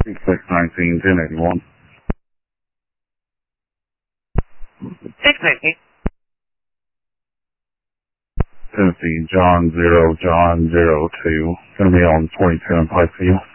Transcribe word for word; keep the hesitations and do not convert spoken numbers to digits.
six nineteen, ten eighty-one. six nineteen. Tennessee, John zero, John zero two. Gonna be on twenty-two in Pikeview.